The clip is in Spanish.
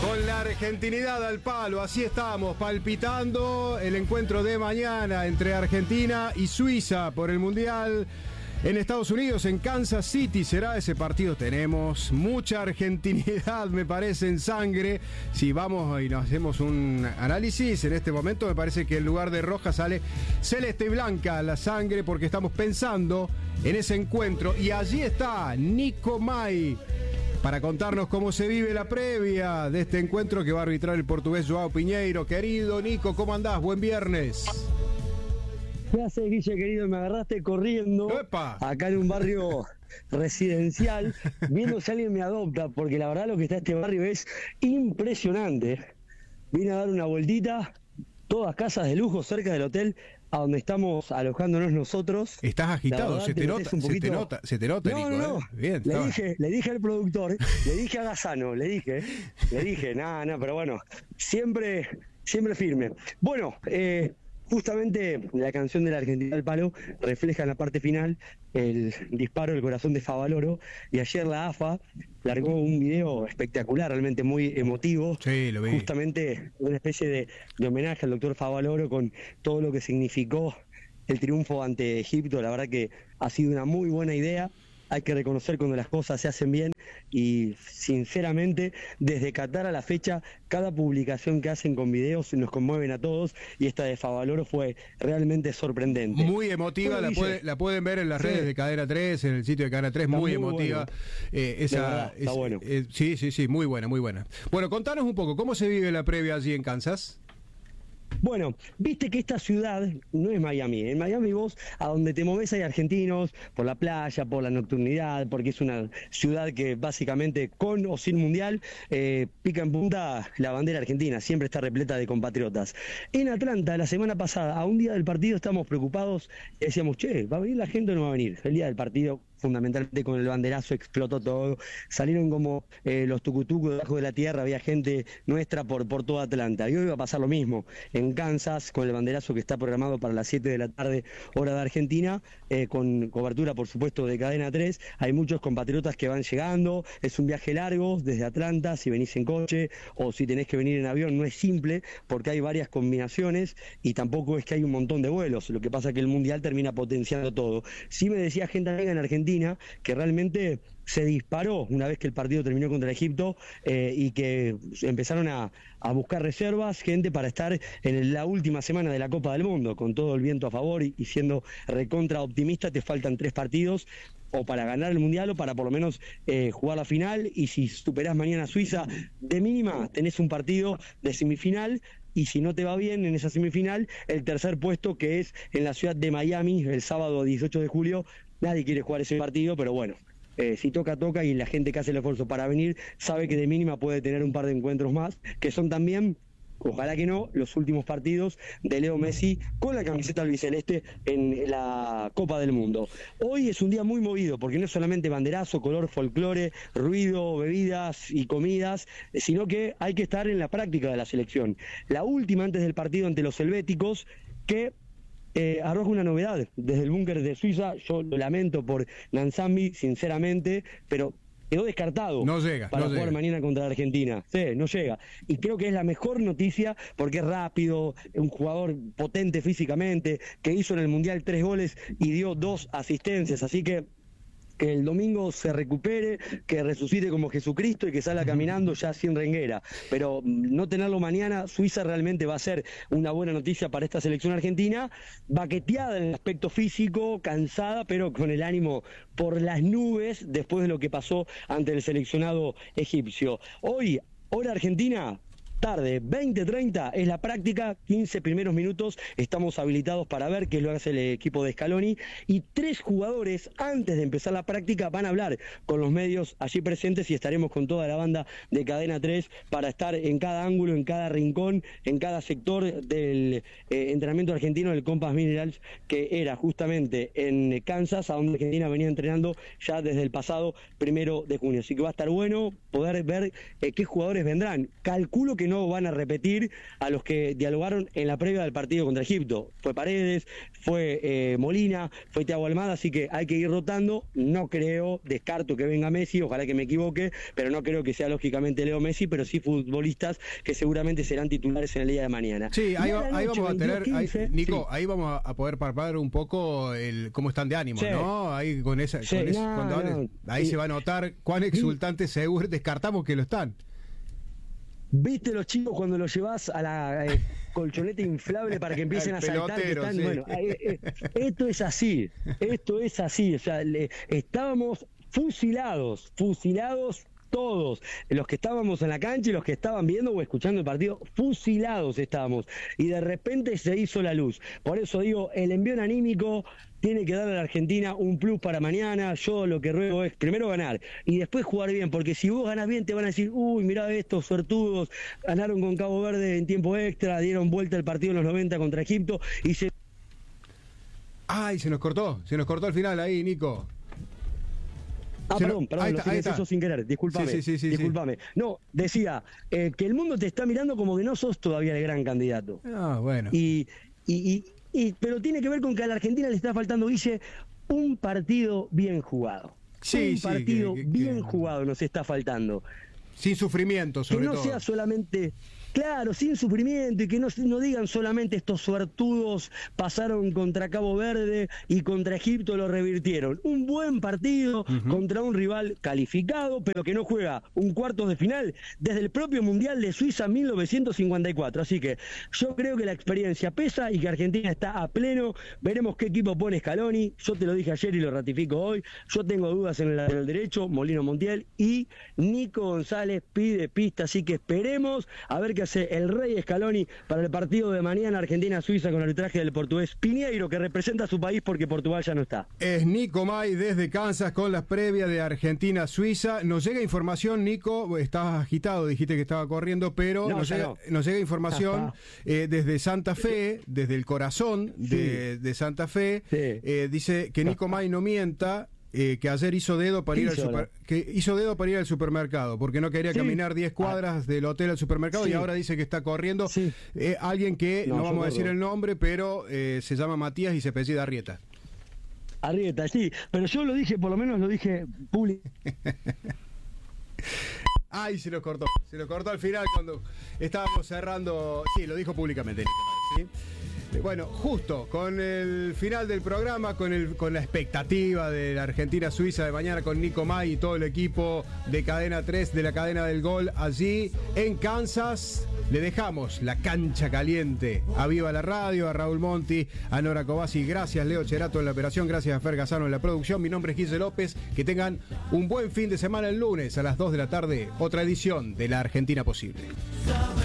Con la argentinidad al palo, así estamos, palpitando el encuentro de mañana entre Argentina y Suiza por el Mundial en Estados Unidos, en Kansas City será ese partido. Tenemos mucha argentinidad, me parece, en sangre. Si vamos y nos hacemos un análisis, en este momento me parece que en lugar de roja sale celeste y blanca la sangre, porque estamos pensando en ese encuentro. Y allí está Nico May para contarnos cómo se vive la previa de este encuentro que va a arbitrar el portugués Joao Pinheiro. Querido Nico, ¿cómo andás? Buen viernes. ¿Qué haces, Guille, querido? Me agarraste corriendo. ¡Epa! Acá en un barrio residencial, viendo si alguien me adopta, porque la verdad lo que está este barrio es impresionante. Vine a dar una vueltita, todas casas de lujo cerca del hotel a donde estamos alojándonos nosotros. Estás agitado, verdad, se te nota, no, Nico. No. Bien, le dije al productor, le dije a Gazano, le dije, no, pero bueno, siempre firme. Bueno, justamente la canción de la Argentina al palo refleja en la parte final el disparo del corazón de Favaloro, y ayer la AFA largó un video espectacular, realmente muy emotivo. Sí, lo vi. Justamente una especie de homenaje al doctor Favaloro con todo lo que significó el triunfo ante Egipto. La verdad que ha sido una muy buena idea. Hay que reconocer cuando las cosas se hacen bien, y sinceramente desde Qatar a la fecha cada publicación que hacen con videos nos conmueven a todos, y esta de Favaloro fue realmente sorprendente. Muy emotiva, la pueden ver en las redes de Cadena 3, en el sitio de Cadena 3, está muy emotiva. Bueno. Está bueno. Sí, muy buena. Bueno, contanos un poco, ¿cómo se vive la previa allí en Kansas? Bueno, viste que esta ciudad no es Miami. En Miami vos, a donde te moves hay argentinos, por la playa, por la nocturnidad, porque es una ciudad que básicamente, con o sin mundial, pica en punta la bandera argentina, siempre está repleta de compatriotas. En Atlanta, la semana pasada, a un día del partido, estábamos preocupados y decíamos, ¿va a venir la gente o no va a venir? El día del partido, fundamentalmente con el banderazo, explotó todo, salieron como los tucutucos debajo de la tierra, había gente nuestra por toda Atlanta. Y hoy va a pasar lo mismo en Kansas, con el banderazo que está programado para las 7 de la tarde, hora de Argentina, con cobertura, por supuesto, de Cadena 3. Hay muchos compatriotas que van llegando, es un viaje largo desde Atlanta, si venís en coche o si tenés que venir en avión, no es simple, porque hay varias combinaciones y tampoco es que hay un montón de vuelos. Lo que pasa es que el Mundial termina potenciando todo. Sí me decía gente amiga en Argentina que realmente se disparó una vez que el partido terminó contra Egipto, y que empezaron a buscar reservas, gente para estar en la última semana de la Copa del Mundo, con todo el viento a favor y siendo recontra optimista. Te faltan 3 partidos, o para ganar el Mundial o para por lo menos jugar la final, y si superás mañana a Suiza, de mínima tenés un partido de semifinal. Y si no te va bien en esa semifinal, el tercer puesto, que es en la ciudad de Miami, el sábado 18 de julio, nadie quiere jugar ese partido, pero bueno, si toca, y la gente que hace el esfuerzo para venir sabe que de mínima puede tener un par de encuentros más, que son también, ojalá que no, los últimos partidos de Leo Messi con la camiseta albiceleste en la Copa del Mundo. Hoy es un día muy movido, porque no es solamente banderazo, color, folclore, ruido, bebidas y comidas, sino que hay que estar en la práctica de la selección. La última antes del partido ante los helvéticos, que arroja una novedad desde el búnker de Suiza. Yo lo lamento por Nansambi, sinceramente, pero quedó descartado para jugar mañana contra Argentina. Sí, no llega. Y creo que es la mejor noticia, porque es rápido, un jugador potente físicamente, que hizo en el Mundial 3 goles y dio 2 asistencias, así que el domingo se recupere, que resucite como Jesucristo y que salga caminando ya sin renguera. Pero no tenerlo mañana, Suiza realmente va a ser una buena noticia para esta selección argentina, baqueteada en el aspecto físico, cansada, pero con el ánimo por las nubes después de lo que pasó ante el seleccionado egipcio. Hoy, hora argentina, tarde, 20:30 es la práctica, 15 primeros minutos, estamos habilitados para ver qué es lo que hace el equipo de Scaloni, y 3 jugadores antes de empezar la práctica van a hablar con los medios allí presentes, y estaremos con toda la banda de Cadena 3 para estar en cada ángulo, en cada rincón, en cada sector del entrenamiento argentino del Compass Minerals, que era justamente en Kansas, a donde Argentina venía entrenando ya desde el pasado 1 de junio. Así que va a estar bueno poder ver qué jugadores vendrán. Calculo que que no van a repetir a los que dialogaron en la previa del partido contra Egipto. Fue Paredes, fue Molina, fue Thiago Almada, así que hay que ir rotando. No creo, descarto que venga Messi, ojalá que me equivoque, pero no creo que sea lógicamente Leo Messi, pero sí futbolistas que seguramente serán titulares en el día de mañana. Sí, ahí noche, vamos a tener, 22-15, Nico, sí. ahí vamos a poder palpar un poco cómo están de ánimo, Sí. ¿no? Ahí con esa, Sí, con eso, no, cuando hables, no. ahí se va a notar cuán exultantes seguro descartamos que lo están. ¿Viste los chicos cuando los llevas a la colchoneta inflable para que empiecen El a saltar? Que pelotero, están, sí. bueno, esto es así, o sea, estábamos fusilados todos, los que estábamos en la cancha y los que estaban viendo o escuchando el partido, fusilados estábamos, y de repente se hizo la luz. Por eso digo, el envío anímico tiene que darle a la Argentina un plus para mañana. Yo lo que ruego es primero ganar y después jugar bien, porque si vos ganás bien te van a decir, uy, mirá estos suertudos, ganaron con Cabo Verde en tiempo extra, dieron vuelta el partido en los 90 contra Egipto y se... Ay, se nos cortó al final ahí, Nico. Perdón, ahí lo está. eso sin querer, discúlpame. Sí. Discúlpame. No, decía que el mundo te está mirando como que no sos todavía el gran candidato. Ah, bueno. Pero tiene que ver con que a la Argentina le está faltando, Guille, un partido bien jugado. Un partido bien jugado nos está faltando. Sin sufrimiento, sobre todo. Que no sea solamente... Claro, sin sufrimiento, y que no digan solamente estos suertudos pasaron contra Cabo Verde y contra Egipto lo revirtieron. Un buen partido contra un rival calificado, pero que no juega un cuartos de final desde el propio Mundial de Suiza 1954. Así que yo creo que la experiencia pesa y que Argentina está a pleno. Veremos qué equipo pone Scaloni. Yo te lo dije ayer y lo ratifico hoy. Yo tengo dudas en el lateral derecho, Molino Montiel, y Nico González pide pista. Así que esperemos a ver qué hace el Rey Scaloni para el partido de mañana Argentina-Suiza con el arbitraje del portugués Piñeiro, que representa a su país porque Portugal ya no está. Es Nico May desde Kansas con las previas de Argentina-Suiza. Nos llega información, Nico, estabas agitado, dijiste que estaba corriendo, pero nos llega información desde Santa Fe, desde el corazón de Santa Fe. Sí. Dice que Nico May no mienta. Que ayer hizo dedo para ir al supermercado porque no quería caminar 10 cuadras del hotel al supermercado y ahora dice que está corriendo. Alguien que no vamos a decir el nombre, pero se llama Matías y se apellida Arrieta. Arrieta, sí, pero yo lo dije, por lo menos lo dije público. Ay, se lo cortó al final cuando estábamos cerrando. Sí, lo dijo públicamente, ¿sí? Bueno, justo con el final del programa, con la expectativa de la Argentina-Suiza de mañana con Nico May y todo el equipo de Cadena 3 de la cadena del gol allí en Kansas, le dejamos la cancha caliente a Viva la Radio, a Raúl Monti, a Nora Cobasi. Gracias, Leo Cherato en la operación, gracias a Fer Gasano en la producción. Mi nombre es Guille López. Que tengan un buen fin de semana el lunes a las 2 de la tarde, otra edición de La Argentina Posible.